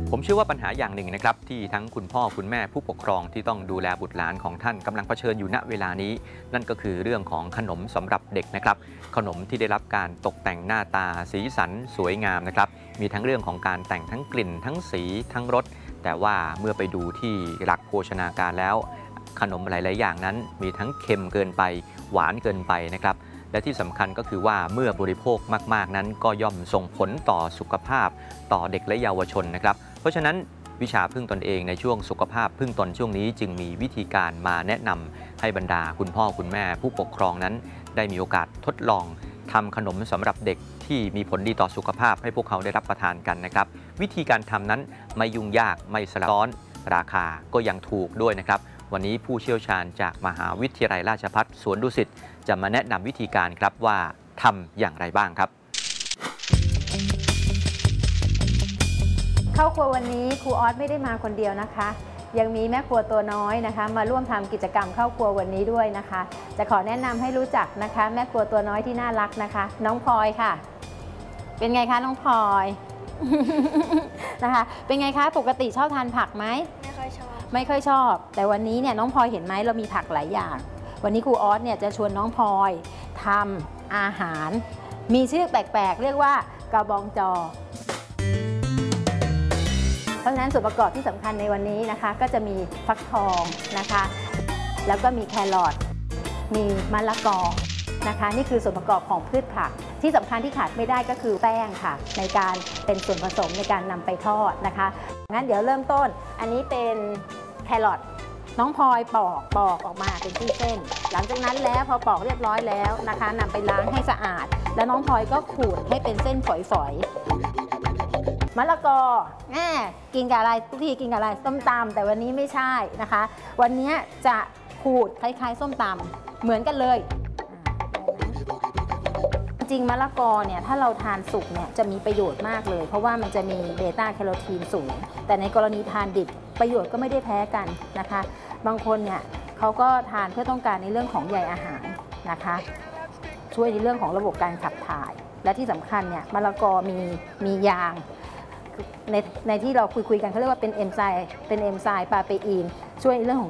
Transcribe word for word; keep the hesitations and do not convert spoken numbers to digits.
ผมเชื่อว่าปัญหาอย่างหนึ่งนะครับที่ทั้งคุณพ่อคุณแม่ผู้ปกครองที่ต้องดูแลบุตรหลานของท่านกำลังเผชิญอยู่ณเวลานี้นั่นก็คือเรื่องของขนมสำหรับเด็กนะครับขนมที่ได้รับการตกแต่งหน้าตาสีสันสวยงามนะครับมีทั้งเรื่องของการแต่งทั้งกลิ่นทั้งสีทั้งรสแต่ว่าเมื่อไปดูที่หลักโภชนาการแล้วขนมหลายๆอย่างนั้นมีทั้งเค็มเกินไปหวานเกินไปนะครับและที่สำคัญก็คือว่าเมื่อบริโภคมากๆนั้นก็ย่อมส่งผลต่อสุขภาพต่อเด็กและเยาวชนนะครับเพราะฉะนั้นวิชาพึ่งตนเองในช่วงสุขภาพพึ่งตนช่วงนี้จึงมีวิธีการมาแนะนำให้บรรดาคุณพ่อคุณแม่ผู้ปกครองนั้นได้มีโอกาสทดลองทำขนมสำหรับเด็กที่มีผลดีต่อสุขภาพให้พวกเขาได้รับประทานกันนะครับวิธีการทำนั้นไม่ยุ่งยากไม่ซับซ้อนราคาก็ยังถูกด้วยนะครับวันนี้ผู้เชี่ยวชาญจากมหาวิทยาลัยราชภัฏสวนดุสิตจะมาแนะนำวิธีการครับว่าทำอย่างไรบ้างครับเข้าครัววันนี้ครูออสไม่ได้มาคนเดียวนะคะยังมีแม่ครัวตัวน้อยนะคะมาร่วมทำกิจกรรมเข้าครัววันนี้ด้วยนะคะจะขอแนะนำให้รู้จักนะคะแม่ครัวตัวน้อยที่น่ารักนะคะน้องพลอยค่ะเป็นไงคะน้องพลอย นะคะเป็นไงคะปกติชอบทานผักไหมไม่ค่อยชอบไม่ค่อยชอบแต่วันนี้เนี่ยน้องพลอยเห็นไหมเรามีผักหลายอย่างวันนี้ครูออสเนี่ยจะชวนน้องพลอยทำอาหารมีชื่อแปลกๆเรียกว่ากระบองจอเพราะฉะนั้นส่วนประกอบที่สำคัญในวันนี้นะคะก็จะมีฟักทองนะคะแล้วก็มีแครอทมีมะละกอนะคะนี่คือส่วนประกอบของพืชผักที่สำคัญที่ขาดไม่ได้ก็คือแป้งค่ะในการเป็นส่วนผสมในการนำไปทอดนะคะงั้นเดี๋ยวเริ่มต้นอันนี้เป็นแครอทน้องพลอยปอกปอกออกมาเป็นที่เส้นหลังจากนั้นแล้วพอปอกเรียบร้อยแล้วนะคะนำไปล้างให้สะอาดแล้วน้องพลอยก็ขูดให้เป็นเส้นฝอยๆมะละกอแหมกินกับอะไรทุกทีกินกับอะไรส้มตำแต่วันนี้ไม่ใช่นะคะวันนี้จะขูดคล้ายๆส้มตำเหมือนกันเลยจริงมะละกอเนี่ยถ้าเราทานสุกเนี่ยจะมีประโยชน์มากเลยเพราะว่ามันจะมีเบต้าแคโรทีนสูงแต่ในกรณีทานดิบประโยชน์ก็ไม่ได้แพ้กันนะคะบางคนเนี่ยเขาก็ทานเพื่อต้องการในเรื่องของใยอาหารนะคะช่วยในเรื่องของระบบการขับถ่ายและที่สำคัญเนี่ยมะละกอมีมียางในในที่เราคุยคุยกันเขาเรียกว่าเป็นเอนไซม์เป็นเอนไซม์ปาเปอีนช่วยในเรื่องของ